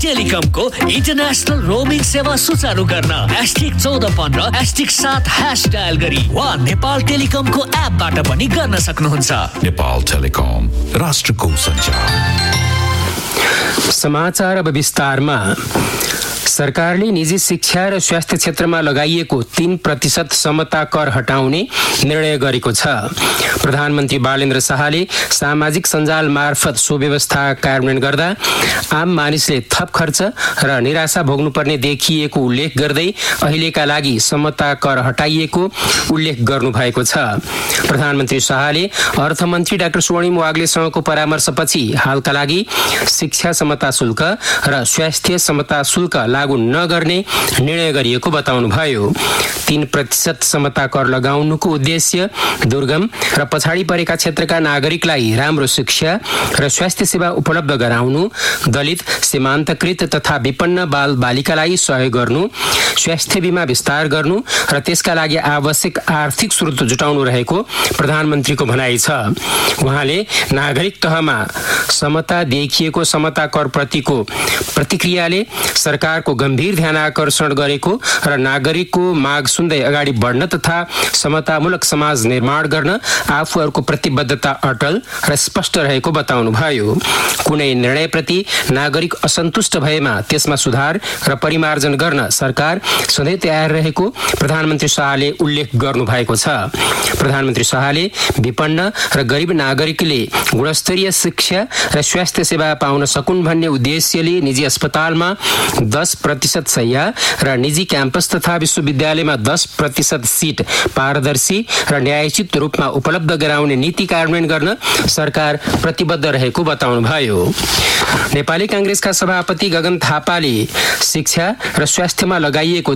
टेलिकमको international roaming सेवा सुचारू गर्न *1415 *7# डायल गरी वा नेपाल टेलिकमको एपबाट पनि गर्न सक्नुहुन्छ। नेपाल टेलिकम, राष्ट्रको सञ्चार। समाचार अब विस्तारमा। सरकारले निजी शिक्षा र स्वास्थ्य क्षेत्रमा लगाइएको 3% समता कर हटाउने निर्णय गरेको छ। प्रधानमन्त्री बालेन्द्र शाहले सामाजिक सञ्जाल मार्फत सो व्यवस्था कार्यान्वयन गर्दा आम मानिसले थप खर्च र निराशा भोग्नुपर्ने देखिएको उल्लेख गर्दै अहिलेका लागि समता कर हटाइएको उल्लेख गर्नुभएको छ। प्रधानमन्त्री शाहले अर्थमन्त्री डाक्टर स्वर्णिम वाग्लेसँगको परामर्शपछि हालका लागि शिक्षा समता शुल्क र स्वास्थ्य समता शुल्क लागू नगर्ने निर्णय गरिएको बताउनुभयो। 3% समता कर लगाउनुको उद्देश्य दुर्गम र पछाडि परेका क्षेत्रका नागरिकलाई राम्रो शिक्षा र स्वास्थ्य सेवा उपलब्ध गराउनु, दलित, सीमान्तकृत तथा विपन्न बाल बालिकालाई सहयोग गर्नु, स्वास्थ्य बीमा विस्तार गर्नु र त्यसका लागि आवश्यक आर्थिक स्रोत जुटाउनु रहेको प्रधानमन्त्रीको भनाइ छ। उहाँले नागरिक तहमा समता देखिएको समता कर प्रतिको प्रतिक्रियाले सरकारको गम्भीर ध्यानआकर्षण गरेको र नागरिकको माग सुन्दै अगाडि बढ्न तथा समतामूलक समाज निर्माण गर्न आफूहरूको प्रतिबद्धता अटल र स्पष्ट रहेको बताउनुभयो। कुनै निर्णयप्रति नागरिक असन्तुष्ट भएमा त्यसमा सुधार र परिमार्जन गर्न सरकार सधैँ तयार रहेको प्रधानमन्त्री शाहले उल्लेख गर्नुभएको छ। प्रधानमन्त्री शाहले विपन्न र गरिब नागरिकले गुणस्तरीय शिक्षा र स्वास्थ्य सेवा पाउन सकुन् भन्ने उद्देश्यले निजी अस्पतालमा 10% शैय्या र निजी क्याम्पस तथा विश्वविद्यालयमा 10% सिट पारदर्शी र न्यायोचित रूपमा उपलब्ध गराउने नीति कार्यान्वयन गर्न सरकार प्रतिबद्ध रहेको बताउनुभयो। नेपाली कांग्रेसका सभापति गगन थापाले शिक्षा र स्वास्थ्यमा लगाइएको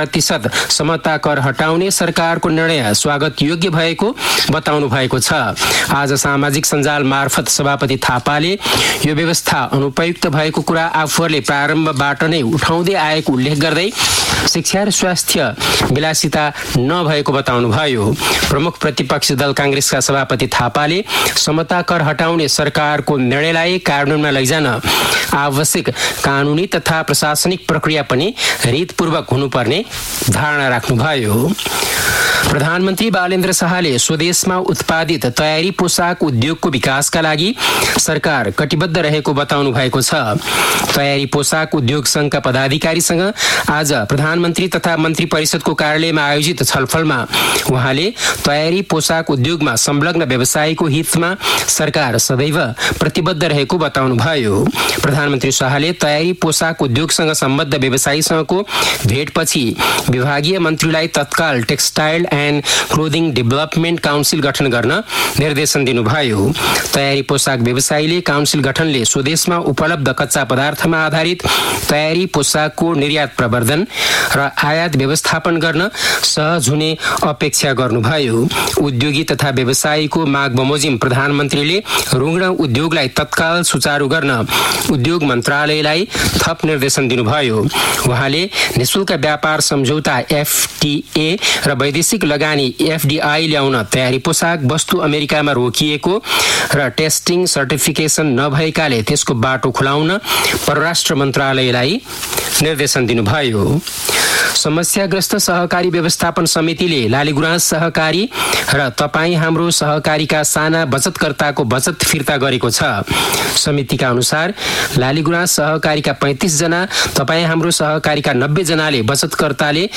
3% समता कर हटाउने सरकारको निर्णय स्वागत योग्य भएको बताउनु भएको छ। आज सामाजिक सञ्जाल मार्फत सभापति थापाले यो व्यवस्था अनुपयुक्त भएको कुरा आफूहरूले प्रारम्भबाट नै उठाउँदै आएको उल्लेख गर्दै शिक्षा र स्वास्थ्य विलासिता नभएको बताउनुभयो। प्रमुख प्रतिपक्षी दल कांग्रेसका सभापति थापाले समता कर हटाउने सरकारको निर्णयलाई कार्यान्वयनमा लैजान आवश्यक कानुनी तथा प्रशासनिक प्रक्रिया पनि रीतपूर्वक हुनुपर्ने धारणा राख्नुभयो। प्रधानमन्त्री बालेन्द्र शाहले स्वदेशमा उत्पादित तयारी पोसाक उद्योगको विकासका लागि सरकार कटिबद्ध रहेको बताउनु भएको छ। तयारी पोसाक उद्योग संघका पदाधिकारीसँग आज प्रधानमन्त्री तथा मन्त्री परिषदको कार्यालयमा आयोजित छलफलमा उहाँले तयारी पोसाक उद्योगमा संलग्न व्यवसायीको हितमा सरकार सदैव प्रतिबद्ध रहेको बताउनुभयो। प्रधानमन्त्री शाहले तयारी पोसाक उद्योगसँग सम्बद्ध व्यवसायीसँगको भेटपछि विभागीय मन्त्रीलाई तत्काल textile and clothing development council गठन गर्न निर्देशन दिनुभयो। तयारी पोसाक व्यवसायीले काउन्सिल गठनले स्वदेशमा उपलब्ध कच्चा पदार्थमा आधारित तयारी पोसाकको निर्यात प्रवर्धन र आयात व्यवस्थापन गर्न सहज हुने अपेक्षा गर्नुभयो। उद्योगी तथा व्यवसायीको माग बमोजिम प्रधानमन्त्रीले रुग्ण उद्योगलाई तत्काल सुचारू गर्न उद्योग मन्त्रालयलाई थप निर्देशन दिनुभयो। उहाँले निशुल्क व्यापार सम्झौता FTA र वैदेशिक लगानी FDI ल्याउन तयारी पोसाक वस्तु अमेरिकामा रोकिएको र टेस्टिङ सर्टिफिकेसन नभएकाले त्यसको बाटो खुलाउन परराष्ट्र मन्त्रालयलाई निर्देशन दिनुभयो। समस्याग्रस्त सहकारी व्यवस्थापन समितिले लालीगुराँस सहकारी र तपाईँ हाम्रो सहकारीका साना बचतकर्ताको बचत फिर्ता गरेको छ। समितिका अनुसार लालीगुराँस सहकारीका 35 जना, तपाईँ हाम्रो सहकारीका 90 जनाले बचतकर्ताले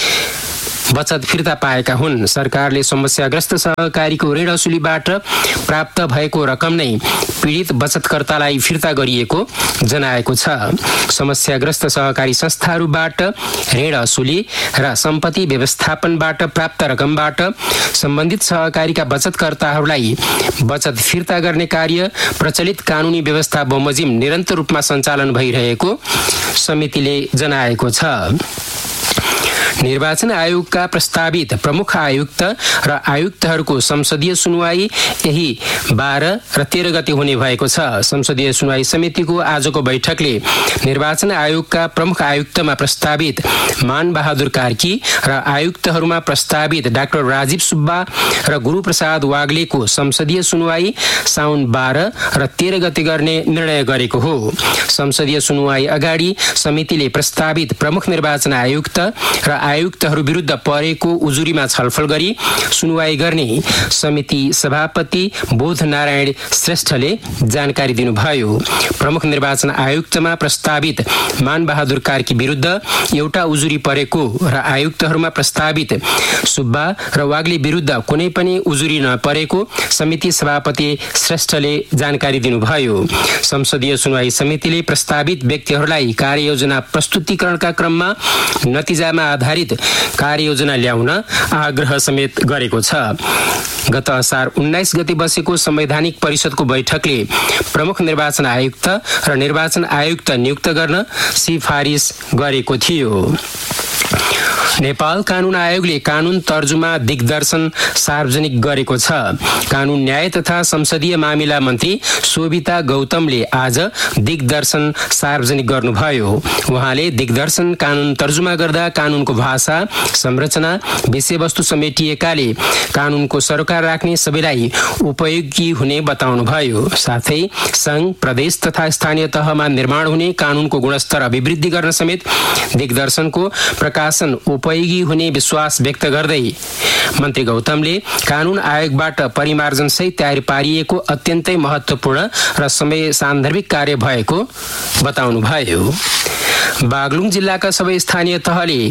बचत फिर्ता पाएका हुन्। सरकारले समस्याग्रस्त सहकारीको ऋण असुलीबाट प्राप्त भएको रकम नै पीडित बचतकर्तालाई फिर्ता गरिएको जनाएको छ। समस्याग्रस्त सहकारी संस्थाहरूबाट ऋण असुली र सम्पत्ति व्यवस्थापनबाट प्राप्त रकमबाट सम्बन्धित सहकारीका बचतकर्ताहरूलाई बचत फिर्ता गर्ने कार्य प्रचलित कानुनी व्यवस्था बमोजिम निरन्तर रूपमा सञ्चालन भइरहेको समितिले जनाएको छ। निर्वाचन आयोगका प्रस्तावित प्रमुख आयुक्त र आयुक्तहरूको संसदीय सुनवाई यही 12 र 13 गते हुने भएको छ। संसदीय सुनवाई समितिको आजको बैठकले निर्वाचन आयोगका प्रमुख आयुक्तमा प्रस्तावित मान बहादुर कार्की र आयुक्तहरूमा प्रस्तावित डाक्टर राजीव सुब्बा र गुरुप्रसाद वाग्लेको संसदीय सुनवाई साउन 12 र 13 गते गर्ने निर्णय गरेको हो। संसदीय सुनवाई अगाडि समितिले प्रस्तावित प्रमुख निर्वाचन आयुक्त र आयुक्तहरू विरुद्ध परेको उजुरीमा छलफल गरी सुनवाई गर्ने समिति सभापति बोध नारायण श्रेष्ठले जानकारी दिनुभयो। प्रमुख निर्वाचन आयुक्तमा प्रस्तावित मान बहादुर कार्की विरुद्ध एउटा उजुरी परेको र आयुक्तहरूमा प्रस्तावित सुब्बा र वाग्ले विरुद्ध कुनै पनि उजुरी नपरेको समिति सभापति श्रेष्ठले जानकारी दिनुभयो। संसदीय सुनवाई समितिले प्रस्तावित व्यक्तिहरूलाई कार्ययोजना प्रस्तुतिकरणका क्रममा नतिजामा आधारित कार्ययोजना ल्याउन आग्रह समेत गरेको छ। गत असार 19 गते बसेको संवैधानिक परिषदको बैठकले प्रमुख निर्वाचन आयुक्त र निर्वाचन आयुक्त नियुक्त गर्न सिफारिस गरेको थियो। नेपाल कानून आयोगले कानून तर्जुमा दिग्दर्शन सार्वजनिक गरेको छ। कानून न्याय तथा संसदीय मामिला मन्त्री शोभिता गौतमले आज दिग्दर्शन सार्वजनिक गर्नुभयो। उहाँले दिग्दर्शन कानून तर्जुमा गर्दा कानूनको भाषा, संरचना, विषयवस्तु समेटिएकाले कानूनको सरोकार राख्ने सबैलाई उपयोगी हुने बताउनुभयो। साथै संघ, प्रदेश तथा स्थानीय तहमा निर्माण हुने कानूनको गुणस्तर अभिवृद्धि गर्न समेत दिग्दर्शनको प्रकाशन उपयोगी हुने विश्वास व्यक्त गर्दै मन्त्री गौतमले कानून आयोगबाट परिमार्जनसहित तयार पारिएको अत्यन्तै महत्त्वपूर्ण र समय सान्दर्भिक कार्य भएको बताउनुभयो। बागलुङ जिल्लाका सबै स्थानीय तहले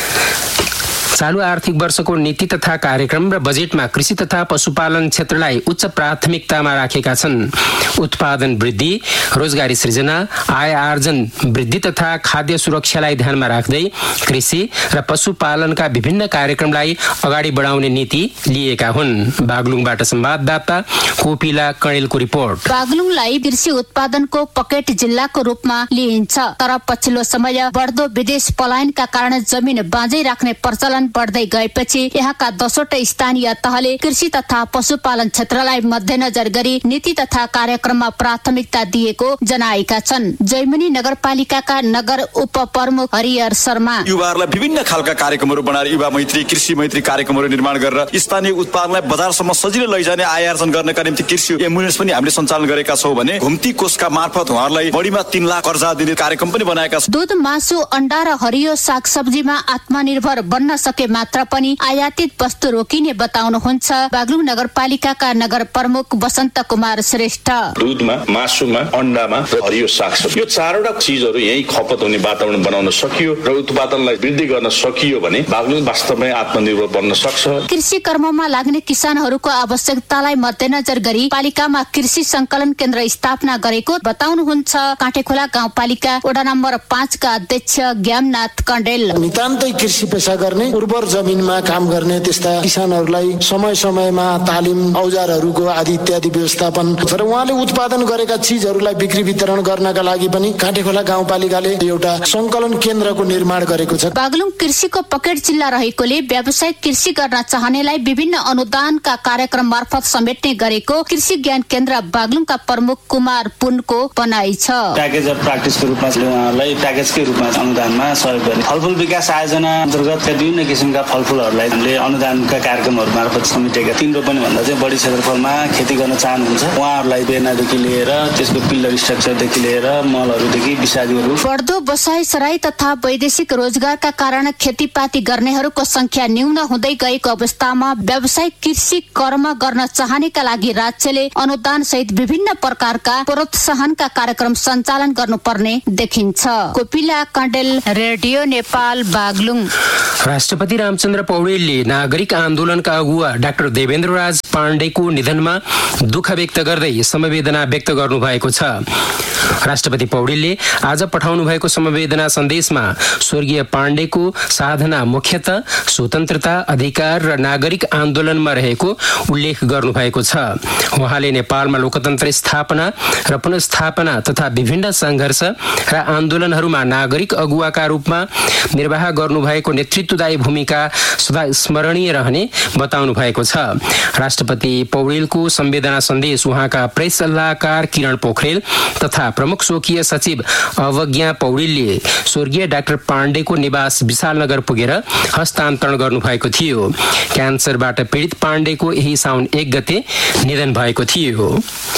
चालू आर्थिक वर्षको नीति तथा कार्यक्रम र बजेटमा कृषि तथा पशुपालन क्षेत्रलाई उच्च प्राथमिकतामा राखेका छन्। उत्पादन वृद्धि, रोजगारी सृजना, आय आर्जन वृद्धि तथा खाद्य सुरक्षालाई ध्यानमा राख्दै कृषि र पशुपालनका विभिन्न कार्यक्रमलाई अगाडि बढाउने नीति लिएका हुन्। बागलुङबाट संवाददाता कोपिला कणेलको रिपोर्ट। बागलुङलाई कृषि उत्पादनको पकेट जिल्लाको रूपमा लिइन्छ, तर पछिल्लो समय बढ्दो विदेश पलायनका कारण जमिन बाँझै राख्ने प्रचलन बढ्दै गएपछि यहाँका 10वटा स्थानीय तहले कृषि तथा पशुपालन क्षेत्रलाई मध्यनजर गरी नीति तथा कार्यक्रममा प्राथमिकता दिएको जनाएका छन्। जैमनी नगरपालिकाका नगर उपप्रमुख हरिहर शर्मा युवाहरूलाई विभिन्न खालका कार्यक्रमहरू बनाएर युवा मैत्री, कृषि मैत्री कार्यक्रमहरू निर्माण गरेर स्थानीय उत्पादनलाई बजारसम्म सजिलै लैजाने, आय आर्जन गर्नका निम्ति कृषि एम्बुलेन्स पनि हामीले सञ्चालन गरेका छौँ भने घुम्ती कोषका मार्फत उहाँहरूलाई बढीमा 3 लाख कर्जा दिने कार्यक्रम पनि बनाएका छौँ। दूध, मासु, अण्डा र हरियो सागसब्जीमा आत्मनिर्भर बन्न सके मात्र पनि आयातित वस्तु रोकिने बताउनुहुन्छ बागलुङ नगरपालिकाका नगर प्रमुख वसन्त कुमार श्रेष्ठ। दूधमा, मासुमा, अण्डामा र हरियो सागसब्जी, यो 4वटा चीजहरू यही खपत हुने वातावरण बनाउन सकियो र उत्पादनलाई वृद्धि गर्न सकियो भने बागलुङ वास्तवमै आत्मनिर्भर बन्न सक्छ। कृषि कर्ममा लाग्ने किसानहरूको आवश्यकतालाई मध्यनजर गरी पालिकामा कृषि संकलन केन्द्र स्थापना गरेको बताउनुहुन्छ काँटेखोला गाउँपालिका वडा नम्बर 5 का अध्यक्ष ज्ञाननाथ कण्डेल। नितान्तै कृषि पेशा गर्ने, उर्वर जमिनमा काम गर्ने त्यस्ता किसानहरूलाई समय समयमा तालिम, औजारहरूको आदि इत्यादि व्यवस्थापन र उहाँले उत्पादन गरेका चीजहरूलाई बिक्री वितरण गर्नका लागि पनि काँटेखोला गाउँपालिकाले एउटा संकलन केन्द्रको निर्माण गरेको छ। बागलुङ कृषिको पकेट जिल्ला रहेकोले व्यावसायिक कृषि गर्न चाहनेलाई विभिन्न अनुदानका कार्यक्रम मार्फत समेट्ने गरेको कृषि ज्ञान केन्द्र बागलुङका प्रमुख कुमार पुनको भनाइ छ। प्याकेज अफ प्राक्टिसको रूपमा उहाँहरूलाई प्याकेजकै रूपमा अनुदानमा सहयोग गर्ने, फलफुल विकास आयोजना अन्तर्गत विभिन्न किसिमका फलफुलहरूलाई हामीले अनुदानका कार्यक्रमहरू मार्फत समेटेका। 3 रोपनी भन्दा चाहिँ बढी क्षेत्रफलमा खेती गर्न चाहनुहुन्छ उहाँहरूलाई बेर्नादेखि लिएर त्यसको पिल्लर स्ट्रक्चरदेखि लिएर मलहरूदेखि विषादीहरू। बढ्दो बसाई सराई तथा वैदेशिक रोजगारका कारण खेतीपाती गर्नेहरूको संख्या न्यून हुँदै गएको अवस्थामा व्यावसायिक कृषि कर्म गर्न चाहनेका लागि राज्यले अनुदान सहित विभिन्न प्रकारका प्रोत्साहनका कार्यक्रम सञ्चालन गर्नुपर्ने देखिन्छ। कोपिला कण्डेल, रेडियो नेपाल, बागलुङ। राष्ट्रपति रामचन्द्र पौडेलले नागरिक आन्दोलनका अगुवा डाक्टर देवेन्द्रराज पाण्डेको निधनमा दुःख व्यक्त गर्दै समवेदना व्यक्त गर्नुभएको छ। राष्ट्रपति पौडेलले आज पठाउनु भएको समवेदना सन्देशमा स्वर्गीय पाण्डेको साधना मुख्यतः स्वतन्त्रता, अधिकार र नागरिक आन्दोलनमा रहेको उल्लेख गर्नुभएको छ। उहाँले नेपालमा लोकतन्त्र स्थापना र पुनर्स्थापना तथा विभिन्न सङ्घर्ष र आन्दोलनहरूमा नागरिक अगुवाका रूपमा निर्वाह गर्नुभएको नेतृत्वदायी भूमिका सदा स्मरणीय रहने बताउनु भएको छ। राष्ट्रपति पौडेलको संवेदना सन्देश उहाँका प्रेस सल्लाहकार किरण पोखरेल तथा प्रमुख स्वकीय सचिव अवज्ञा पौडेलले स्वर्गीय डाक्टर पाण्डेको निवास विशालनगर पुगेर हस्तान्तरण गर्नुभएको थियो। क्यान्सरबाट पीडित पाण्डेको यही साउन 1 गते निधन भएको थियो।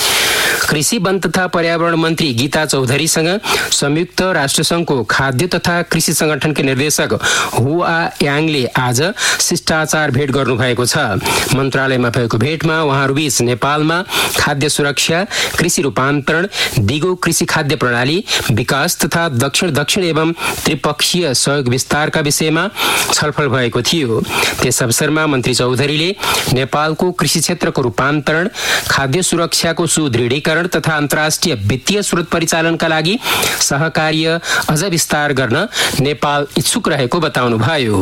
कृषि, वन तथा पर्यावरण मन्त्री गीता चौधरीसँग संयुक्त राष्ट्रसङ्घको खाद्य तथा कृषि संगठनका निर्देशक हुआ याङले आज शिष्टाचार भेट गर्नुभएको छ। मन्त्रालयमा भएको भेटमा उहाँहरूबीच नेपालमा खाद्य सुरक्षा, कृषि रूपान्तरण, दिगो कृषि खाद्य प्रणाली विकास तथा दक्षिण एवं त्रिपक्षीय सहयोग विस्तारका विषयमा छलफल भएको थियो। त्यस अवसरमा मन्त्री चौधरीले नेपालको कृषि क्षेत्रको रूपान्तरण, खाद्य सुरक्षाको सुदृढीकरण तथा अन्तर्राष्ट्रिय वित्तीय स्रोत परिचालनका लागि सहकार्य अझ विस्तार गर्न नेपाल इच्छुक रहेको बताउनुभयो।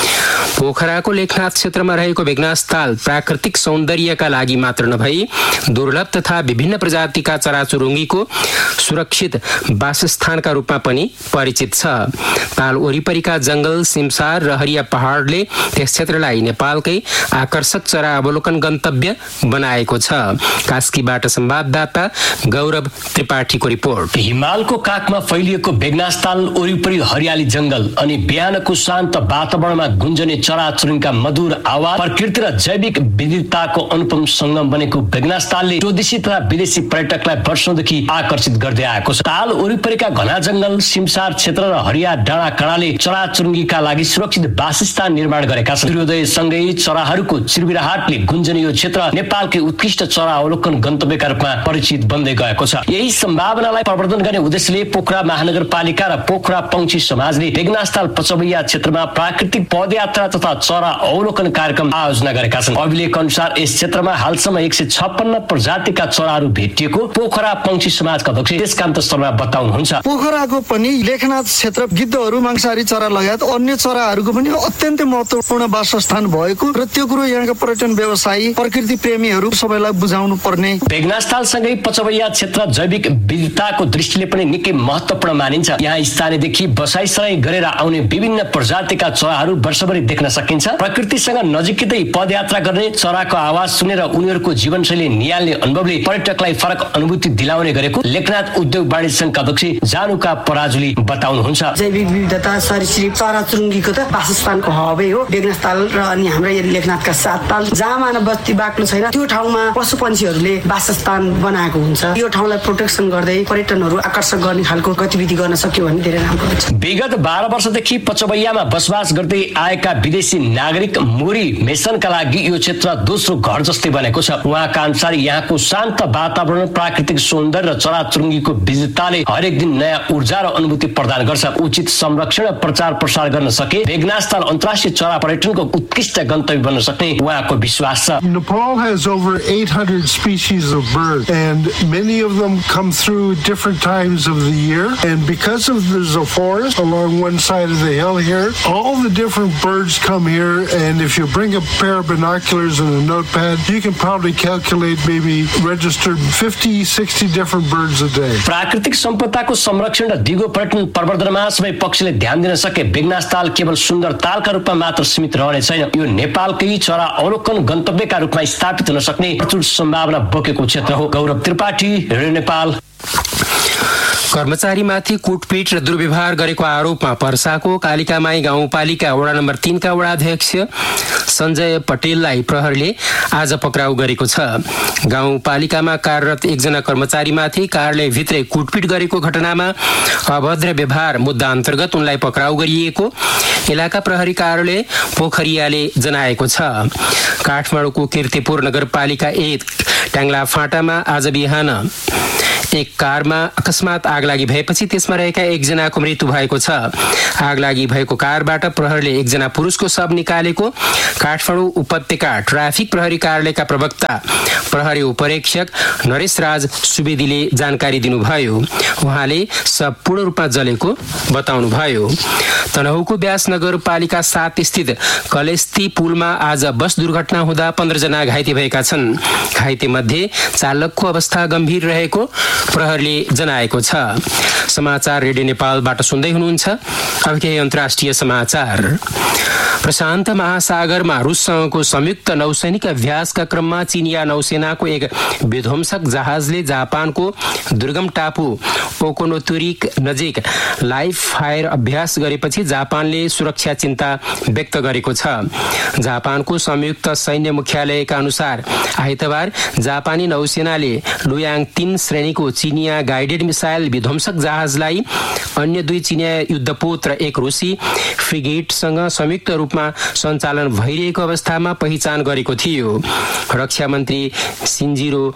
पोखराको लेखनाथ क्षेत्रमा रहेको बेगनास ताल प्राकृतिक सौन्दर्यका लागि मात्र नभई दुर्लभ तथा विभिन्न प्रजातिका चराचुरुङ्गीको सुरक्षित वासस्थानका रूपमा पनि परिचित छ। ताल वरिपरिका जंगल, सिमसार र हरिया पहाडले त्यस क्षेत्रलाई नेपालकै आकर्षक चरा अवलोकन गन्तव्य बनाएको छ। कास्कीबाट संवाददाता गौरव त्रिपाठीको रिपोर्ट। हिमालको काखमा फैलिएको बेगनास ताल वरिपरि हरियाली जंगल अनि बिहानको शान्त वातावरणमा गुन्जने चराचुरुङ्गीका मधुर आवाज, प्रकृति र जैविक विविधताको अनुपम संगम बनेको बेगनास तालले स्वदेशी तथा विदेशी पर्यटकलाई वर्षौंदेखि आकर्षित गर्दै आएको छ। ताल वरिपरिका घना जंगल, सिमसार क्षेत्र र हरिया डाँडा काँडाले चराचुरुङ्गीका लागि सुरक्षित वासस्थान निर्माण गरेका छन्। सूर्योदयसँगै चराहरूको चिरबिराहटले गुन्जने यो क्षेत्र नेपालकै उत्कृष्ट चरा अवलोकन गन्तव्यका रूपमा परिचित बन्दै गएको छ। यही सम्भावनालाई प्रवर्धन गर्ने उद्देश्यले पोखरा महानगरपालिका र पोखरा पंक्षी समाजले बेगनास ताल पचवैया क्षेत्रमा प्राकृतिक पदयात्रा तथा चरा अवलोकन कार्यक्रम आयोजना गरेका छन्। अभिलेख अनुसार यस क्षेत्रमा हालसम्म 156 प्रजातिका चराहरू भेटिएको पोखरा पंक्षी समाजका अध्यक्ष त्यसकान्त शर्मा बताउनुहुन्छ। पोखराको पनि लेखनाथ क्षेत्र गिद्धहरू, मांसाहारी चरा लगायत अन्य चराहरूको पनि अत्यन्तै महत्त्वपूर्ण वासस्थान भएको र त्यो कुरो यहाँका पर्यटन व्यवसायी, प्रकृति प्रेमीहरू सबैलाई बुझाउनु पर्ने। बेगनास तालसँगै पचवैया क्षेत्र जैविक विविधताको दृष्टिले पनि निकै महत्त्वपूर्ण मानिन्छ। यहाँ स्थानीयदेखि बसाइसराई गरेर आउने विभिन्न प्रजातिका चराहरू वर्षभरि देख्न सकिन्छ। प्रकृतिसँग नजिकै पदयात्रा गर्ने, चराको आवाज सुनेर उनीहरूको जीवनशैली निहाल्ने अनुभवले पर्यटकलाई फरक अनुभूति दिलाउने गरेको लेखनाथ उद्योग वाणिज्य संघका अध्यक्ष जानुका पराजुली बताउनुहुन्छ। जैविक विविधता, सरीसृप, चराचुरुङ्गीको त वासस्थानको हबै हो बेगनास ताल र अनि हाम्रो लेखनाथका 7 ताल। जहाँ मानव बस्ती बाक्लो छैन त्यो ठाउँमा पशु पन्छीहरूले वासस्थान बनाएको हुन्छ। यो ठाउँलाई प्रोटेक्सन गर्दै पर्यटनहरू आकर्षक गर्ने खालको गतिविधि गर्न सक्यो भने धेरै राम्रो हुन्छ। विगत 12 वर्षदेखि पचवैयामा बसोबास गर्दै आएका विदेशी नागरिक मोरी मेसनका लागि यो क्षेत्र दोस्रो घर जस्तै बनेको छ। उहाँका अनुसार यहाँको शान्त वातावरण, प्राकृतिक सौन्दर्य र चराचुरुङ्गीको विविधताले हरेक दिन नयाँ ऊर्जा र अनुभूति प्रदान गर्छ। उचित संरक्षण र प्रचार प्रसार गर्न सके बेगनास ताल अन्तर्राष्ट्रिय चरा पर्यटनको उत्कृष्ट गन्तव्य बन्न सक्ने उहाँको विश्वास छ। Nepal has over 800 species of birds and many of them come through different times of the year, and because of there's a forest along one side of the hill here, all the different birds come here, and if you bring a pair of binoculars and a notepad, you can probably calculate maybe register 50-60 different birds a day. प्राकृतिक सम्पदाको संरक्षण र दिगो पर्यटन प्रवर्धनमा सबै पक्षले ध्यान दिन सके बेगनास ताल केवल सुन्दर तालका रूपमा मात्र सीमित रहने छैन। यो नेपालकै चरा अवलोकन गन्तव्यका रूपमा स्थापित हुन सक्ने प्रचुर सम्भावना बोकेको क्षेत्र हो। गौरव त्रिपाठी, रेडियो नेपाल। कर्मचारीमाथि कुटपिट र दुर्व्यवहार गरेको आरोपमा पर्साको कालिकामाई गाउँपालिका वडा नम्बर 3 का वडाध्यक्ष सञ्जय पटेललाई प्रहरीले आज पक्राउ गरेको छ। गाउँपालिकामा कार्यरत एकजना कर्मचारीमाथि कार्यालयभित्रै कुटपिट गरेको घटनामा अभद्र व्यवहार मुद्दा अन्तर्गत उनलाई पक्राउ गरिएको इलाका प्रहरी कार्यालय पोखरियाले जनाएको छ। काठमाडौँको कीर्तिपुर नगरपालिका 1 ट्याङ्ला फाँटामा आज बिहान एक कारमा अकस्मात आगलागी भएपछि त्यसमा रहेका एकजनाको मृत्यु भएको छ। आगलागी भएको कारबाट प्रहरीले एकजना पुरुषको शव निकालेको काठमाडौँ उपत्यका ट्राफिक प्रहरी कार्यालयका प्रवक्ता प्रहरी उपरीक्षक नरेश राज सुवेदीले जानकारी दिनुभयो। उहाँले शव पूर्ण रूपमा जलेको बताउनुभयो। तनहुँको व्यास नगरपालिका 7 स्थित कलेस्ती पुलमा आज बस दुर्घटना हुँदा 15 जना घाइते भएका छन्। घाइते मध्ये चालकको अवस्था गम्भीर रहेको प्रहरीले जनाएको छ। समाचार रेडियो नेपालबाट सुन्दै हुनुहुन्छ। अब केही अन्तर्राष्ट्रिय समाचार। प्रशान्त महासागरमा रुससँगको संयुक्त नौसैनिक अभ्यासका क्रममा चिनिया नौसेनाको एक विध्वंसक जहाजले जापानको दुर्गम टापु ओकोनोतुरिक नजिक लाइभ फायर अभ्यास गरेपछि जापानले सुरक्षा चिन्ता व्यक्त गरेको छ। जापानको संयुक्त सैन्य मुख्यालयका अनुसार आइतबार जापानी नौसेनाले लुयाङ 3 श्रेणीको चिनिया गाइडेड मिसाइल विध्वंसक जहाजलाई अन्य 2 चिनिया युद्धपोत र 1 रुसी फ्रिगेटसँग संयुक्त रूपमा सञ्चालन भइरहेको अवस्थामा पहिचान गरेको थियो। रक्षा मन्त्री सिन्जिरो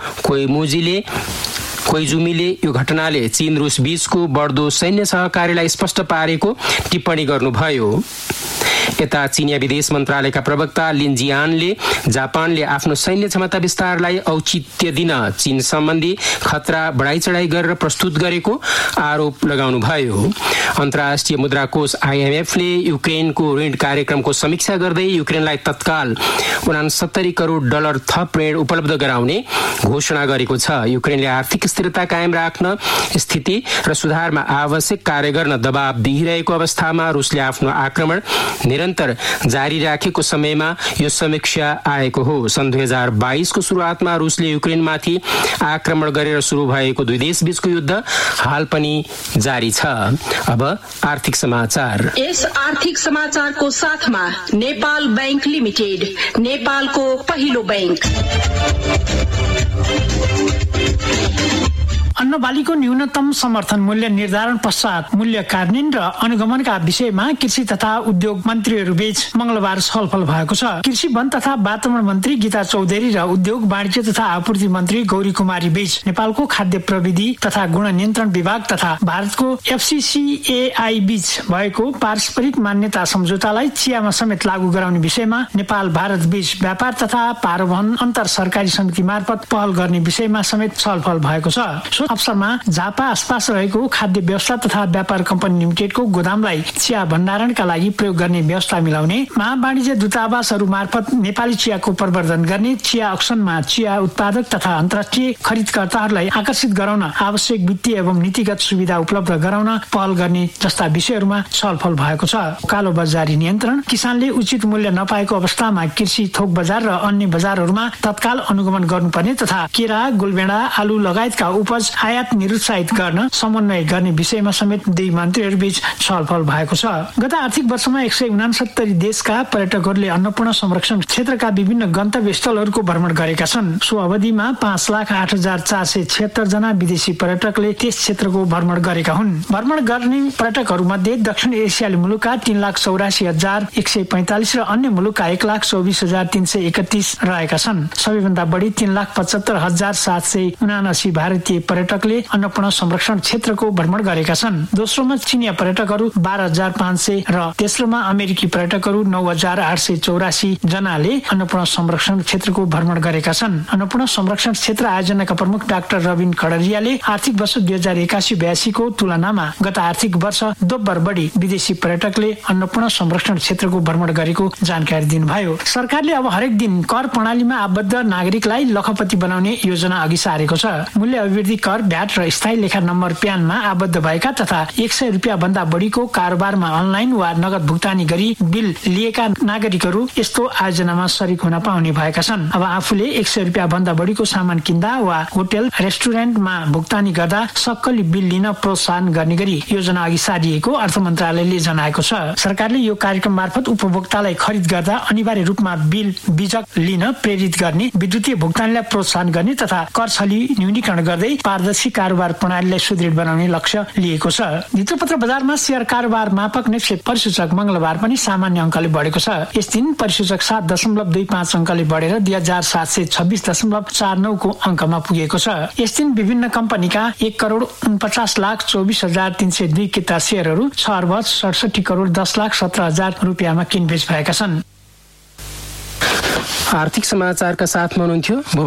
कोइजुमीले यो घटनाले चीन रुस बीचको बढ्दो सैन्य सहकार्यलाई स्पष्ट पारेको टिप्पणी गर्नुभयो। यता चिनिया विदेश मन्त्रालयका प्रवक्ता लिन जियानले जापानले आफ्नो सैन्य क्षमता विस्तारलाई औचित्य दिन चीन सम्बन्धी खतरा बढाई चढाई गरेर प्रस्तुत गरेको आरोप लगाउनुभयो। अन्तर्राष्ट्रिय मुद्रा कोष IMFले युक्रेनको ऋण कार्यक्रमको समीक्षा गर्दै युक्रेनलाई तत्काल $69 करोड थप ऋण उपलब्ध गराउने घोषणा गरेको छ। युक्रेनले आर्थिक स्थिरता कायम राख्न स्थिति र सुधारमा आवश्यक कार्य गर्न दबाव दिइरहेको अवस्थामा रुसले आफ्नो आक्रमण निरन्तर जारी राखेको समयमा यो समीक्षा आएको हो। सन् 2022 को सुरुवातमा रुसले युक्रेनमाथि आक्रमण गरेर सुरु भएको 2 देशबीचको युद्ध हाल पनि जारी छ। अब आर्थिक समाचार। यस आर्थिक समाचारको साथमा नेपाल बैंक लिमिटेड, नेपालको पहिलो बैंक। अन्नबालीको न्यूनतम समर्थन मूल्य निर्धारण पश्चात मूल्य कार्यान्वयन र अनुगमनका विषयमा कृषि तथा उद्योग मन्त्रीहरू बीच मंगलबार छलफल भएको छ। कृषि वन तथा वातावरण मन्त्री गीता चौधरी र उद्योग वाणिज्य तथा आपूर्ति मन्त्री गौरी कुमारी बीच नेपालको खाद्य प्रविधि तथा गुण नियन्त्रण विभाग तथा भारतको FCCAI बीच भएको पारस्परिक मान्यता सम्झौतालाई चियामा समेत लागू गराउने विषयमा नेपाल भारत बीच व्यापार तथा पारवहन अन्तर सरकारी समिति मार्फत पहल गर्ने विषयमा समेत छलफल भएको छ। अवसरमा झापा आसपास रहेको खाद्य व्यवस्था तथा व्यापार कम्पनी लिमिटेडको गोदामलाई चिया भण्डारणका लागि प्रयोग गर्ने व्यवस्था मिलाउने, महावाणिज्य दूतावासहरू मार्फत नेपाली चियाको प्रवर्धन गर्ने, चिया अक्सनमा चिया उत्पादक तथा अन्तर्राष्ट्रिय खरिदकर्ताहरूलाई आकर्षित गराउन आवश्यक वित्तीय एवं नीतिगत सुविधा उपलब्ध गराउन पहल गर्ने जस्ता विषयहरूमा छलफल भएको छ। कालो बजारी नियन्त्रण, किसानले उचित मूल्य नपाएको अवस्थामा कृषि थोक बजार र अन्य बजारहरूमा तत्काल अनुगमन गर्नुपर्ने तथा केरा, गुलबेडा, आलु लगायतका उपज आयात निरुत्साहित गर्न समन्वय गर्ने विषयमा समेत 2 मन्त्रीहरूबीच छलफल भएको छ। गत आर्थिक वर्षमा 169 देशका पर्यटकहरूले अन्नपूर्ण संरक्षण क्षेत्रका विभिन्न गन्तव्य स्थलहरूको भ्रमण गरेका छन्। सो अवधिमा 5,08,476 जना विदेशी पर्यटकले त्यस क्षेत्रको भ्रमण गरेका हुन्। भ्रमण गर्ने पर्यटकहरू मध्ये दक्षिण एसियाली मुलुकका 3,84,145 र अन्य मुलुकका 1,24,331 रहेका छन्। सबैभन्दा बढी 3,75,779 भारतीय पर्यटकले अन्नपूर्ण संरक्षण क्षेत्रको भ्रमण गरेका छन्। दोस्रोमा चिनिया पर्यटकहरू 12,500 र तेस्रोमा अमेरिकी पर्यटकहरू 9,884 जनाले अन्नपूर्ण संरक्षण क्षेत्रको भ्रमण गरेका छन्। अन्नपूर्ण संरक्षण क्षेत्र आयोजनाका प्रमुख डाक्टर रविन खडरियाले आर्थिक वर्ष 2081-82 को तुलनामा गत आर्थिक वर्ष दोब्बर बढी विदेशी पर्यटकले अन्नपूर्ण संरक्षण क्षेत्रको भ्रमण गरेको जानकारी दिनुभयो। सरकारले अब हरेक दिन कर प्रणालीमा आबद्ध नागरिकलाई लखपति बनाउने योजना अघि सारेको छ। मूल्य अभिवृद्धि कर, भ्याट र स्थायी लेखा नम्बर प्यानमा आबद्ध भएका तथा 100 रुपियाँ भन्दा बढीको कारोबारमा अनलाइन वा नगद भुक्तानी गरी बिल लिएका नागरिकहरू यस्तो आयोजनामा सरिक हुन पाउने भएका छन्। अब आफूले 100 रुपियाँ भन्दा बढीको सामान किन्दा वा होटल रेस्टुरेन्टमा भुक्तानी गर्दा सक्कली बिल लिन प्रोत्साहन गर्ने गरी योजना अघि सारिएको अर्थ मन्त्रालयले जनाएको छ। सरकारले यो कार्यक्रम मार्फत उपभोक्तालाई खरिद गर्दा अनिवार्य रूपमा बिल बिजक लिन प्रेरित गर्ने, विद्युतीय भुक्तानीलाई प्रोत्साहन गर्ने तथा कर छली न्यूनीकरण गर्दै पारदर्शी पारदर्शी कारोबार प्रणालीलाई सुदृढ बनाउने लक्ष्य लिएको छ। भित्रपत्र बजारमा शेयर कारोबार मापक नेप्से परिसूचक मंगलबार पनि सामान्य अङ्कले बढेको छ। यस दिन परिसूचक 7.25 अङ्कले बढेर 2740.49 को अङ्कमा पुगेको छ। यस दिन विभिन्न कम्पनीका 1,49,24,302 किता शेयरहरू 6,67,10,17,000 रुपियाँमा किनबेच भएका छन्। आर्थिक समाचारका साथमा हुनुहुन्थ्यो